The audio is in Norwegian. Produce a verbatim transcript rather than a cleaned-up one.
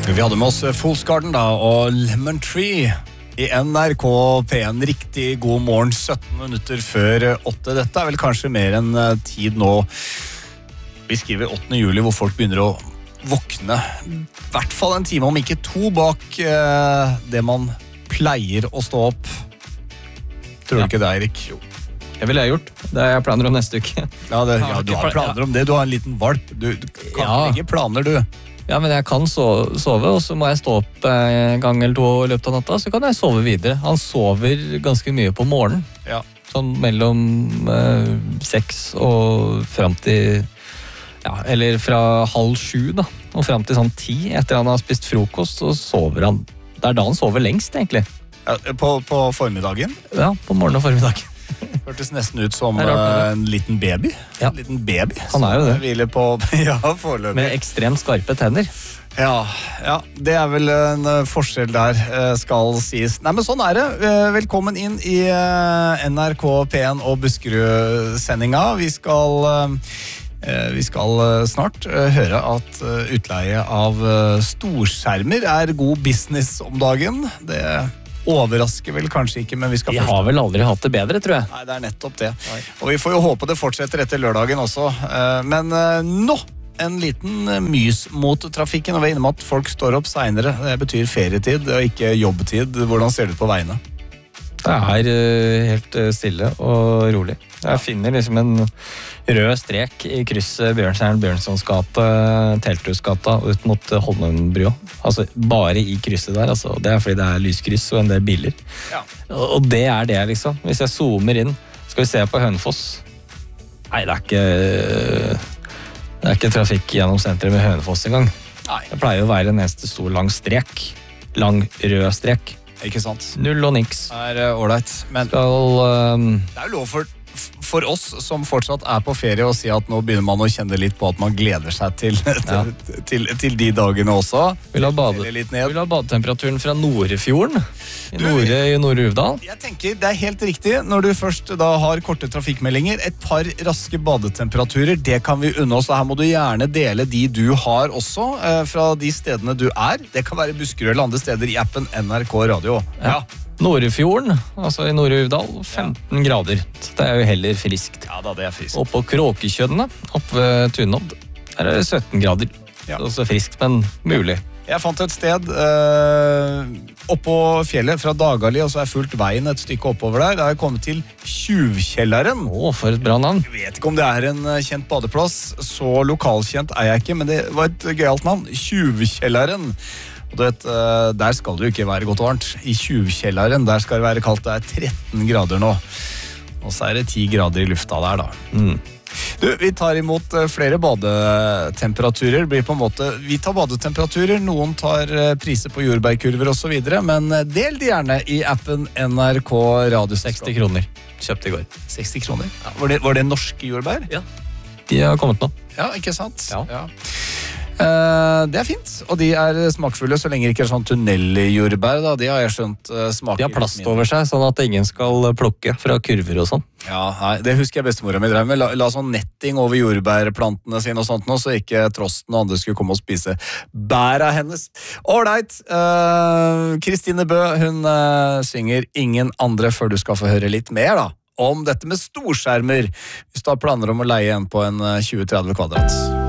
Vi hadde med oss Fool's Garden da, og Lemon Tree i N R K P en. Riktig god morgen, sytten minutter før åtte. Dette er vel kanskje mer enn tid nå. Vi skriver åttende juli hvor folk begynner å våkne. I hvert fall en time, om ikke to, bak eh, det man pleier å stå opp. Tror du ja. Ikke det, Eirik? Jo. Det ville jeg gjort. Det er jeg planer om neste uke. Ja, det, ja, du har planer om det. Du har en liten valp. Du, du kan ja. Ikke planer, du. Ja, men jeg kan sove, og så må jeg stå opp en gang eller to i løpet av natta, så kan jeg sove videre. Han sover ganske mye på morgenen. Ja. Sånn mellom eh, seks og frem til, ja, eller fra halv sju da, og frem til sånn ti, etter han har spist frokost, så sover han. Det er da han sover lengst, egentlig. Ja, på, på formiddagen? Ja, på morgen og formiddag. Hørtes nesten ut som uh, en liten baby. Ja. En liten baby. Han er jo det. Hviler på, ja, foreløpig. Med ekstremt skarpe tenner. Ja, ja, det er vel en uh, forskjell der, uh, skal sies. Nei, men sånn er det. Uh, velkommen inn i uh, N R K P en og Buskerud-sendinga. Vi skal... Uh, Vi skal snart høre at utleie av storskjermer er god business om dagen. Det overrasker vel kanskje ikke, men vi skal... Vi har vel aldri hatt det bedre, tror jeg. Nei, det er nettopp det. Nei. Og vi får jo håpe det fortsetter etter lørdagen også. Men nå en liten mys mot trafikken, og vi er inne med at folk står opp senere. Det betyr ferietid og ikke jobbtid. Hvordan ser det ut på veiene? Det er helt stille og rolig. Jeg finner liksom en rød strek i krysset Bjørnstjerne Bjørnsons gate, Telthusgata ut mot Holmenbrua. Altså bare i krysset der, altså. Det er fordi det er lyskryss og en del biler. Ja. Og det er det, liksom. Hvis jeg zoomer inn, skal vi se på Hønefoss. Nei, det er ikke, det er ikke trafikk gjennom senteret med Hønefoss engang. Nei. Det pleier å være en eneste stor lang strek. Lang rød strek. Ikke sant? Null og niks. Det er ålreit, men Skal, um... det er jo lov for, for oss som fortsatt er på ferie å si at nå begynner man å kjenne litt på at man gleder seg til, ja. til, til, til de dagene også. Vil ha, bade, vil ha badetemperaturen fra Nordefjorden i Nordre i Nord-Uvdal. Jeg tenker det er helt riktig når du først da har korte trafikkmeldinger. Et par raske badetemperaturer, det kan vi unne oss. Her må du gjerne dele de du har også eh, fra de stedene du er. Det kan være Buskerud eller andre steder i appen N R K Radio. Ja. Nordefjorden, altså i Nord-Uvdal, femten ja. Grader. Det er jo heller friskt. Ja da, det er friskt. Og på Kråkekjønnene, oppe ved Tunodd, der er det sytten grader. Ja. Også friskt, men mulig. Jeg fant et sted øh, oppå fjellet fra Dagali, og så har jeg fulgt veien et stykke oppover der. Da har jeg kommet til Tjuvkjelleren. Å, for et bra navn. Jeg vet ikke om det er en kjent badeplass, så lokalkjent er jeg ikke, men det var et gøyalt navn. Tjuvkjelleren. Og du vet, der skal det jo ikke være godt og varmt. I Tjuvkjelleren, der skal det være kaldt. Det er tretten grader nå. Og så er det ti grader i lufta der da. Mm. Du, vi tar imot flere badetemperaturer. Det blir på en måte, vi tar badetemperaturer, noen tar priser på jordbærkurver og så videre, men del de gjerne i appen N R K Radio. seksti kroner. Kjøpt i går. seksti kroner? Ja. Var, det, var det norske jordbær? Ja. De har kommet nå. Ja, ikke sant? Ja. Ja. Uh, det er fint, og de er smakfulle så lenge det ikke er sånn tunneljordbær da. De har jeg skjønt uh, smaker. De har plast over seg, sånn at ingen skal plukke fra kurver og sånn. Ja, nei, det husker jeg bestemora mi drev med. La, la sånn netting over jordbærplantene sine og sånt nå, så ikke Trosten og andre skulle komme og spise bæra hennes. Alright, Kristine uh, Bø, hun uh, synger Ingen andre før du skal få høre litt mer da, om dette med storskjermer, hvis du har planer om å leie en på en uh, tjue til tretti kvadrat.